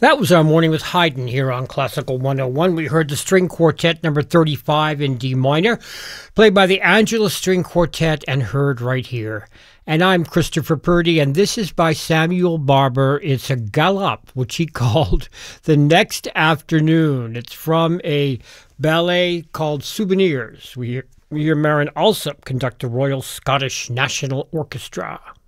That was our morning with Haydn here on Classical 101. We heard the string quartet number 35 in D minor, played by the Angelus String Quartet and heard right here. And I'm Christopher Purdy, and this is by Samuel Barber. It's a galop, which he called The Next Afternoon. It's from a ballet called Souvenirs. We hear Marin Alsop conduct the Royal Scottish National Orchestra.